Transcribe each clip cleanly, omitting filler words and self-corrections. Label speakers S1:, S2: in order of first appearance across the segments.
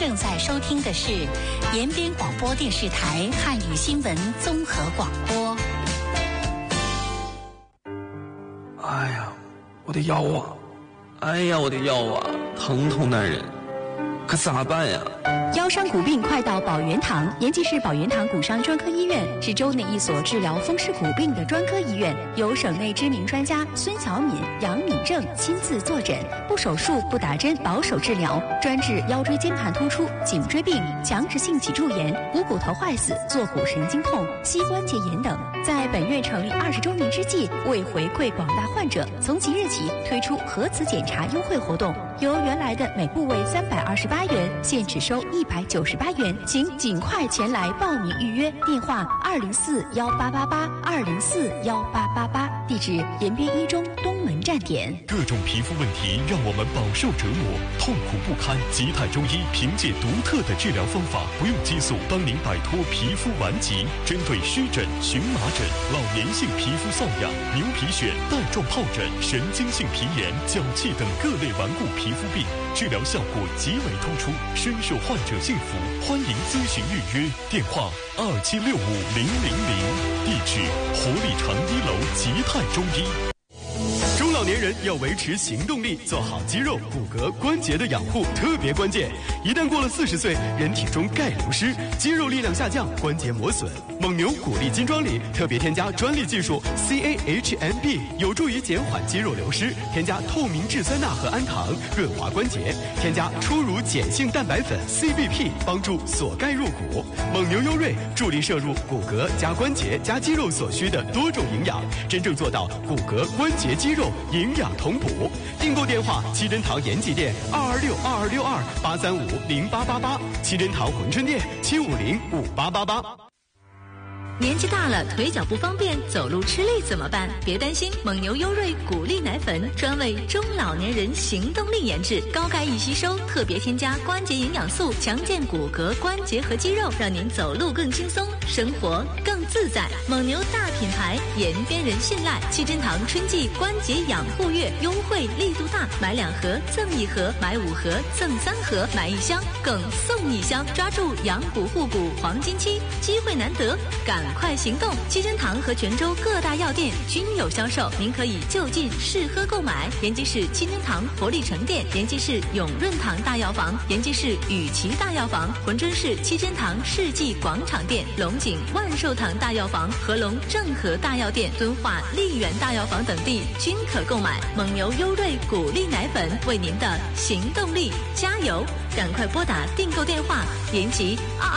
S1: 正在收听的是延边广播电视台汉语新闻综合广播。
S2: 哎呀，我的腰啊！哎呀，我的腰啊，疼痛难忍，可咋办呀？
S3: 腰伤骨病快到宝元堂，延吉市宝元堂骨伤专科医院是州内一所治疗风湿骨病的专科医院，由省内知名专家孙小敏、杨敏正亲自坐诊，不手术、不打针，保守治疗，专治腰椎间盘突出、颈椎病、强直性脊柱炎、股骨头坏死、坐骨神经痛、膝关节炎等。在本院成立20周年之际，为回馈广大患者，从即日起推出核磁检查优惠活动，由原来的每部位328元，现只收198元，请尽快前来报名预约。电话204-1888，204-1888，地址延边一中东门站点。
S4: 各种皮肤问题让我们饱受折磨，痛苦不堪。吉泰中医凭借独特的治疗方法，不用激素，帮您摆脱皮肤顽疾。针对湿疹、荨麻疹、老年性皮肤瘙痒、牛皮癣、带状疱疹、神经性皮炎、脚气等各类顽固皮肤病，治疗效果极为突出，深受患者信服。欢迎咨询预约，电话2765-000，地址活力城1楼吉泰中医。中老年人要维持行动力，做好肌肉、骨骼、关节的养护特别关键。一旦过了40岁，人体中钙流失，肌肉力量下降，关节磨损。蒙牛骨力金装里特别添加专利技术 CAHMB， 有助于减缓肌肉流失。添加透明质酸钠和氨糖，润滑关节。添加初乳碱性蛋白粉 CBP， 帮助锁钙入骨。蒙牛优瑞助力摄入骨骼加关节加肌肉所需的多种营养，真正做到骨骼、关节、肌肉营养同补。订购电话：七珍堂延吉店226-2262-835-0888，七珍堂珲春店750-5888。
S5: 年纪大了，腿脚不方便，走路吃力怎么办？别担心，蒙牛优瑞骨力奶粉专为中老年人行动力研制，高钙易吸收，特别添加关节营养素，强健骨骼、关节和肌肉，让您走路更轻松，生活更自在。蒙牛大品牌，延边人信赖。七珍堂春季关节养护月优惠力度大，买2盒赠1盒，买5盒赠3盒，买1箱更送1箱，抓住养骨护骨黄金期，机会难得，赶快行动！七珍堂和泉州各大药店均有销售，您可以就近试喝购买。延吉市七珍堂活力城店、延吉市永润堂大药房、延吉市雨琦大药房、珲春市七珍堂世纪广场店、龙井万寿堂大药房、合龙正和大药店、敦化丽园大药房等地均可购买。蒙牛优瑞骨力奶粉，为您的行动力加油！赶快拨打订购电话：延吉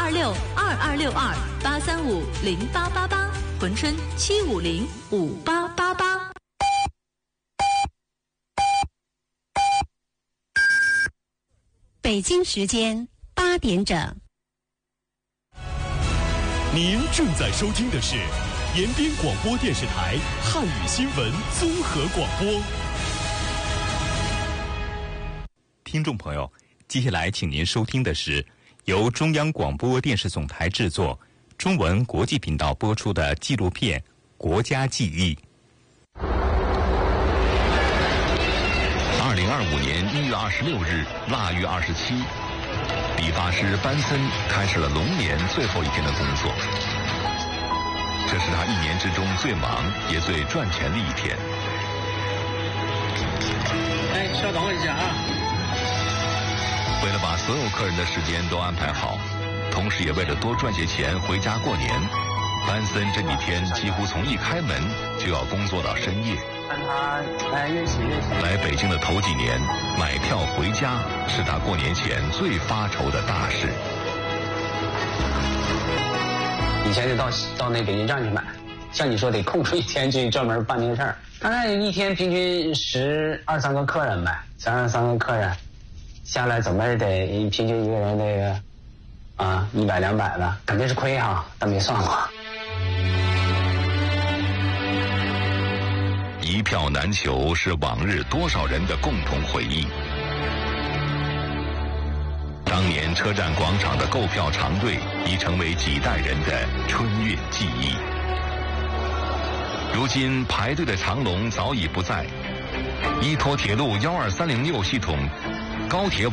S5: 226-2262-835-0888，珲春750-5888。
S3: 北京时间8点整。
S4: 您正在收听的是延边广播电视台汉语新闻综合广播。
S6: 听众朋友，接下来请您收听的是由中央广播电视总台制作、中文国际频道播出的纪录片《国家记忆》。
S7: 2025年1月26日腊月27，理发师班森开始了龙年最后一天的工作。这是他1年之中最忙也最赚钱的一天。
S8: 哎，稍等我一下啊。
S7: 为了把所有客人的时间都安排好，同时也为了多赚些钱回家过年，班森这几天几乎从一开门就要工作到深夜。来北京的头几年，买票回家是他过年前最发愁的大事。
S8: 以前就到那北京站去买，像你说得空出一天去专门办这个事儿。大概一天平均12-13个客人呗，13个客人下来怎么也得平均一个人这个100-200的，肯定是亏哈，但没算过。
S7: 一票难求是往日多少人的共同回忆。当年车站广场的购票长队已成为几代人的春运记忆。如今排队的长龙早已不在，依托铁路12306系统，高铁